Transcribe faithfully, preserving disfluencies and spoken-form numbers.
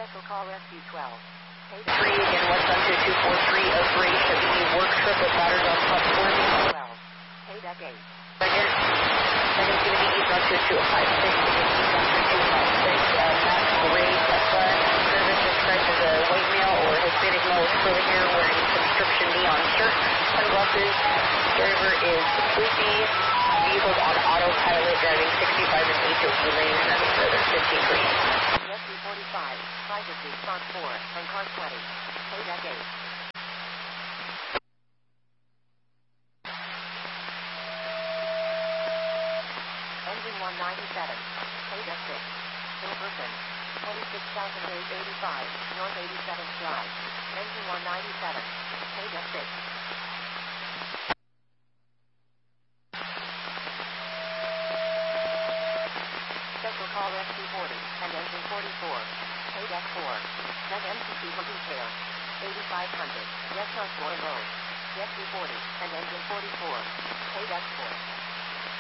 Special call Rescue twelve. three again, West Sunset two four three oh three, Chevy work trip with batters on platform twelve. Hey, deck eight. Right here. That is going to be East Sunset two five six, East Sunset two five six, uh, Matt Gray, Tesla, service described as a white male or Hispanic male with curly hair wearing subscription neon shirt, sunglasses. Driver is sleepy. Vehicles on autopilot, driving sixty-five and H O E lane, and that's further fifteen three. Rescue forty-five, privacy, spot four, and car twenty. Hey, deck eight. Engine one ninety-seven. Hey, deck six. In person. twenty-six thousand eight eighty-five, North eighty-seventh Drive. Engine one ninety-seven. Hey, deck six. Special call Rescue forty, and Engine forty-four. Hey, deck four. Net M C C for details. eighty-five hundred, West Osborne Road. Rescue forty, and Engine forty-four. Hey, deck four.